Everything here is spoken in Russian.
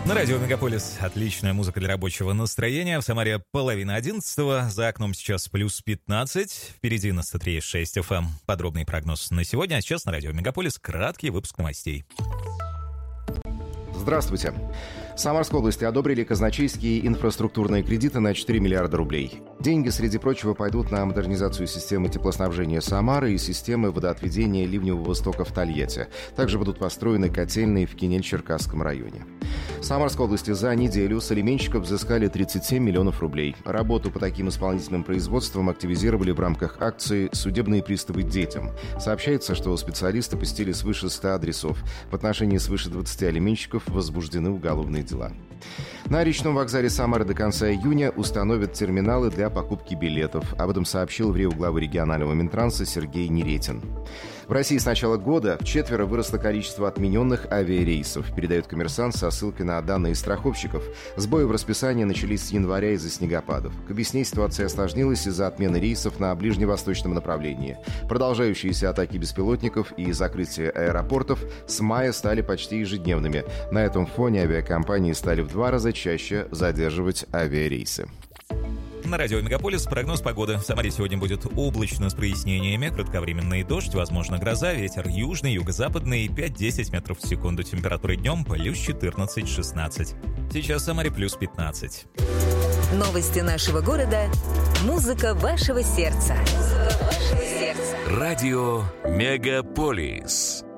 На радио «Мегаполис» отличная музыка для рабочего настроения. В Самаре 10:30. За окном сейчас плюс 15. Впереди на 103,6 FM. Подробный прогноз на сегодня. А сейчас на радио «Мегаполис» краткий выпуск новостей. Здравствуйте. В Самарской области одобрили казначейские инфраструктурные кредиты на 4 миллиарда рублей. Деньги, среди прочего, пойдут на модернизацию системы теплоснабжения Самары и системы водоотведения ливневого стока в Тольятти. Также будут построены котельные в Кинель-Черкасском районе. В Самарской области за неделю с алименщиков взыскали 37 миллионов рублей. Работу по таким исполнительным производствам активизировали в рамках акции «Судебные приставы детям». Сообщается, что специалисты посетили свыше 100 адресов. В отношении свыше 20 алименщиков возбуждены уголовные дела. На речном вокзале Самары до конца июня установят терминалы для покупки билетов. Об этом сообщил в Рио главы регионального Минтранса Сергей Неретин. В России с начала года вчетверо выросло количество отмененных авиарейсов, передает «Коммерсант» со ссылкой на данные страховщиков. Сбои в расписании начались с января из-за снегопадов. К объяснению, ситуация осложнилась из-за отмены рейсов на ближневосточном направлении. Продолжающиеся атаки беспилотников и закрытие аэропортов с мая стали почти ежедневными. На этом фоне авиакомпании стали в 2 раза чаще задерживать авиарейсы. На радио «Мегаполис» прогноз погоды. В Самаре сегодня будет облачно с прояснениями, кратковременный дождь, возможно гроза, ветер южный, юго-западный, 5-10 метров в секунду. Температура днем плюс 14-16. Сейчас в Самаре плюс 15. Новости нашего города. Музыка вашего сердца. Радио «Мегаполис».